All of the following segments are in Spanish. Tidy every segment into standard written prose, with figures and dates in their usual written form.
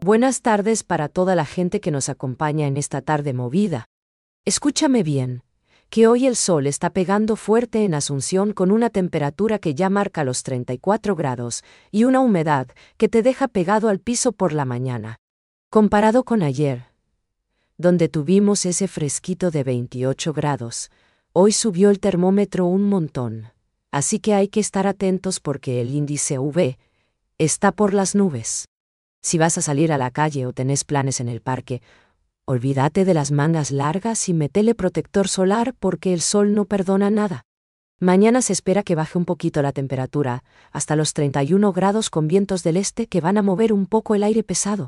Buenas tardes para toda la gente que nos acompaña en esta tarde movida. Escúchame bien, que hoy el sol está pegando fuerte en Asunción con una temperatura que ya marca los 34 grados y una humedad que te deja pegado al piso por la mañana. Comparado con ayer, donde tuvimos ese fresquito de 28 grados, hoy subió el termómetro un montón. Así que hay que estar atentos porque el índice UV está por las nubes. Si vas a salir a la calle o tenés planes en el parque, olvídate de las mangas largas y metele protector solar porque el sol no perdona nada. Mañana se espera que baje un poquito la temperatura, hasta los 31 grados con vientos del este que van a mover un poco el aire pesado.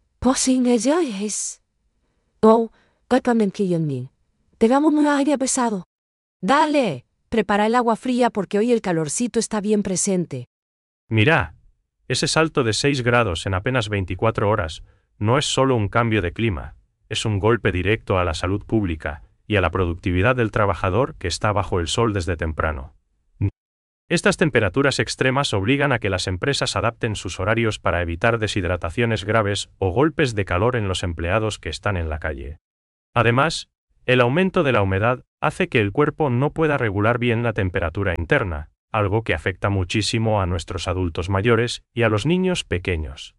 Tengamos un aire pesado. Dale, prepara el agua fría porque hoy el calorcito está bien presente. Mirá, ese salto de 6 grados en apenas 24 horas no es solo un cambio de clima, es un golpe directo a la salud pública y a la productividad del trabajador que está bajo el sol desde temprano. Estas temperaturas extremas obligan a que las empresas adapten sus horarios para evitar deshidrataciones graves o golpes de calor en los empleados que están en la calle. Además, el aumento de la humedad hace que el cuerpo no pueda regular bien la temperatura interna, algo que afecta muchísimo a nuestros adultos mayores y a los niños pequeños.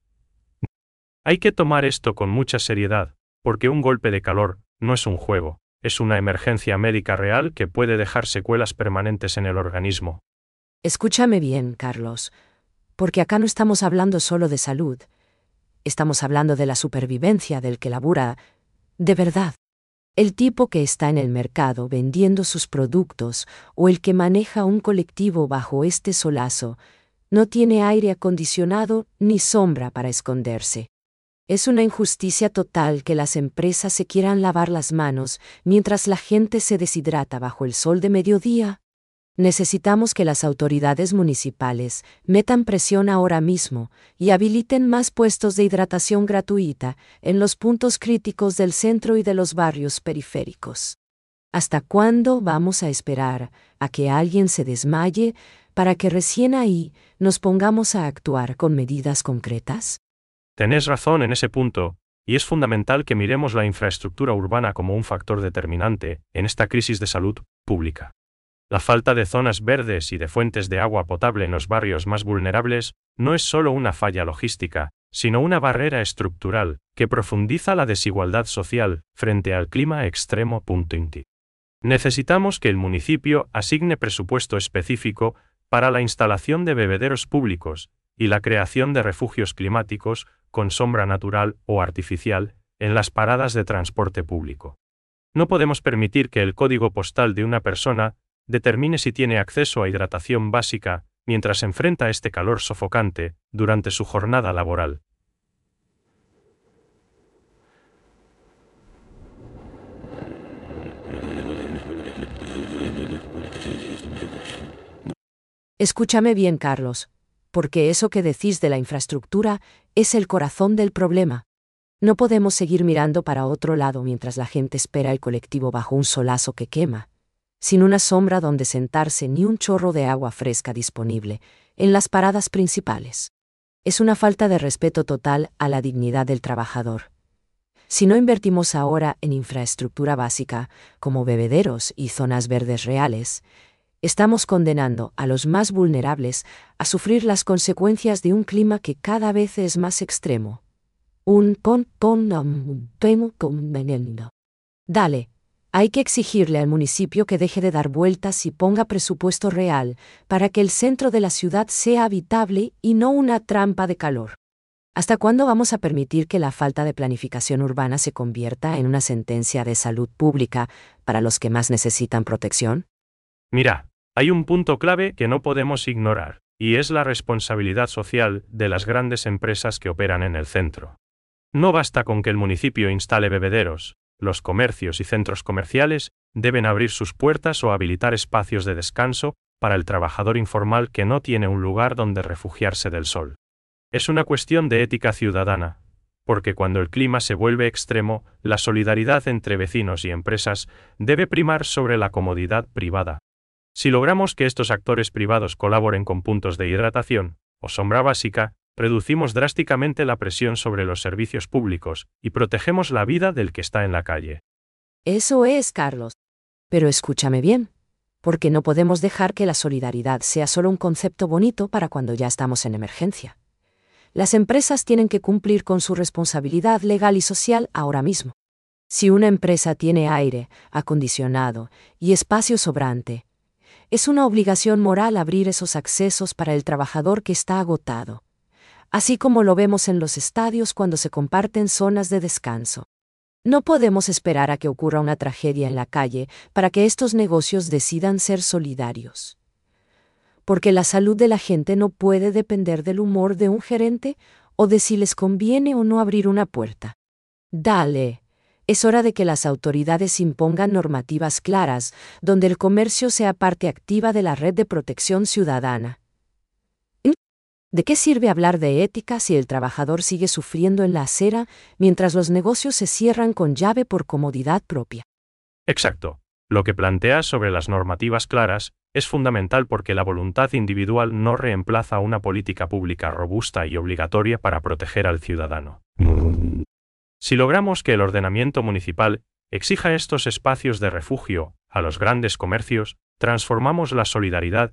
Hay que tomar esto con mucha seriedad, porque un golpe de calor no es un juego, es una emergencia médica real que puede dejar secuelas permanentes en el organismo. Escúchame bien, Carlos, porque acá no estamos hablando solo de salud, estamos hablando de la supervivencia del que labura de verdad. El tipo que está en el mercado vendiendo sus productos o el que maneja un colectivo bajo este solazo no tiene aire acondicionado ni sombra para esconderse. Es una injusticia total que las empresas se quieran lavar las manos mientras la gente se deshidrata bajo el sol de mediodía. Necesitamos que las autoridades municipales metan presión ahora mismo y habiliten más puestos de hidratación gratuita en los puntos críticos del centro y de los barrios periféricos. ¿Hasta cuándo vamos a esperar a que alguien se desmaye para que recién ahí nos pongamos a actuar con medidas concretas? Tenés razón en ese punto, y es fundamental que miremos la infraestructura urbana como un factor determinante en esta crisis de salud pública. La falta de zonas verdes y de fuentes de agua potable en los barrios más vulnerables no es solo una falla logística, sino una barrera estructural que profundiza la desigualdad social frente al clima extremo. Necesitamos que el municipio asigne presupuesto específico para la instalación de bebederos públicos y la creación de refugios climáticos con sombra natural o artificial en las paradas de transporte público. No podemos permitir que el código postal de una persona determine si tiene acceso a hidratación básica mientras enfrenta este calor sofocante durante su jornada laboral. Escúchame bien, Carlos, porque eso que decís de la infraestructura es el corazón del problema. No podemos seguir mirando para otro lado mientras la gente espera el colectivo bajo un solazo que quema, sin una sombra donde sentarse ni un chorro de agua fresca disponible en las paradas principales. Es una falta de respeto total a la dignidad del trabajador. Si no invertimos ahora en infraestructura básica, como bebederos y zonas verdes reales, estamos condenando a los más vulnerables a sufrir las consecuencias de un clima que cada vez es más extremo. Dale. Hay que exigirle al municipio que deje de dar vueltas y ponga presupuesto real para que el centro de la ciudad sea habitable y no una trampa de calor. ¿Hasta cuándo vamos a permitir que la falta de planificación urbana se convierta en una sentencia de salud pública para los que más necesitan protección? Mira, hay un punto clave que no podemos ignorar, y es la responsabilidad social de las grandes empresas que operan en el centro. No basta con que el municipio instale bebederos. Los comercios y centros comerciales deben abrir sus puertas o habilitar espacios de descanso para el trabajador informal que no tiene un lugar donde refugiarse del sol. Es una cuestión de ética ciudadana, porque cuando el clima se vuelve extremo, la solidaridad entre vecinos y empresas debe primar sobre la comodidad privada. Si logramos que estos actores privados colaboren con puntos de hidratación o sombra básica, reducimos drásticamente la presión sobre los servicios públicos y protegemos la vida del que está en la calle. Eso es, Carlos. Pero escúchame bien, porque no podemos dejar que la solidaridad sea solo un concepto bonito para cuando ya estamos en emergencia. Las empresas tienen que cumplir con su responsabilidad legal y social ahora mismo. Si una empresa tiene aire acondicionado y espacio sobrante, es una obligación moral abrir esos accesos para el trabajador que está agotado, así como lo vemos en los estadios cuando se comparten zonas de descanso. No podemos esperar a que ocurra una tragedia en la calle para que estos negocios decidan ser solidarios. Porque la salud de la gente no puede depender del humor de un gerente o de si les conviene o no abrir una puerta. Dale. Es hora de que las autoridades impongan normativas claras, donde el comercio sea parte activa de la red de protección ciudadana. ¿De qué sirve hablar de ética si el trabajador sigue sufriendo en la acera mientras los negocios se cierran con llave por comodidad propia? Exacto. Lo que planteas sobre las normativas claras es fundamental porque la voluntad individual no reemplaza una política pública robusta y obligatoria para proteger al ciudadano. Si logramos que el ordenamiento municipal exija estos espacios de refugio a los grandes comercios, transformamos la solidaridad